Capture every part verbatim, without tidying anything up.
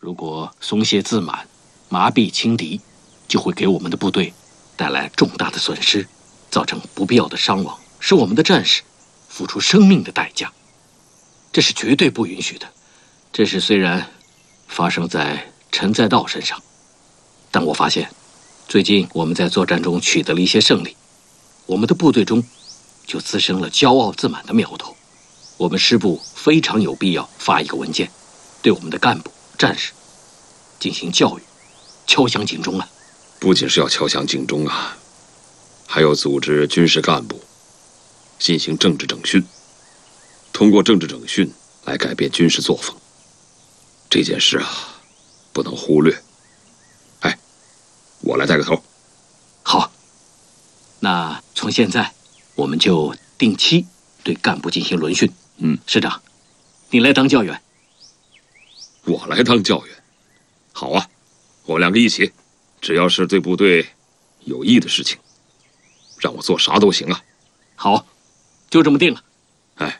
如果松懈自满、麻痹轻敌，就会给我们的部队带来重大的损失，造成不必要的伤亡，使我们的战士付出生命的代价。这是绝对不允许的。这事虽然发生在陈在道身上，但我发现最近我们在作战中取得了一些胜利，我们的部队中就滋生了骄傲自满的苗头。我们师部非常有必要发一个文件，对我们的干部、战士进行教育，敲响警钟啊！ 不仅是要敲响警钟啊，还要组织军事干部进行政治整训，通过政治整训来改变军事作风。这件事啊，不能忽略。哎，我来带个头。 好，那从现在我们就定期对干部进行轮训。 嗯， 师长，你来当教员。 我来当教员，好啊，我们两个一起，只要是对部队有益的事情，让我做啥都行啊。 好，就这么定了。 哎，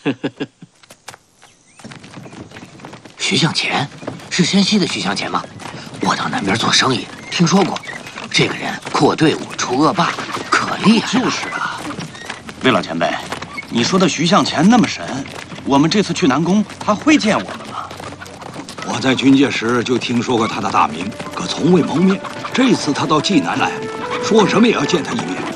徐向前是山西的徐向前吗？我到南边做生意，听说过。这个人扩队伍、除恶霸，可厉害了。 就是啊，魏老前辈，你说的徐向前那么神，我们这次去南宫，他会见我们吗？ 我在军界时就听说过他的大名，可从未谋面。这次他到济南来，说什么也要见他一面。